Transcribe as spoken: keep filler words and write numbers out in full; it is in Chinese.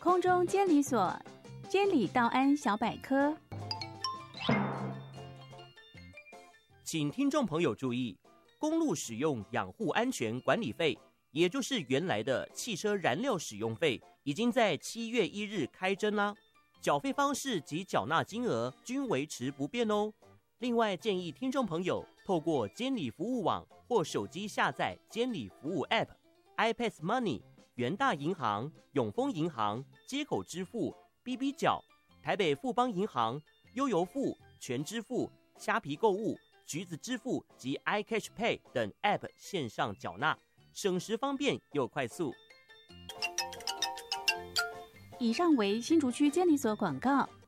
空中监理所监理道安小百科。 请听众朋友注意，公路使用养护安全管理费，也就是原来的汽车燃料使用费，已经在七月一日开征啦。缴费方式及缴纳金额均维持不变哦。另外，建议听众朋友透过监理服务网或手机下载监理服务 App、iPad Money、元大银行、永丰银行、街口支付、B B 缴、台北富邦银行、悠游付、全支付、虾皮购物、橘子支付及 iCash Pay 等 App 线上缴纳，省时方便又快速。 以上为新竹区监理所广告。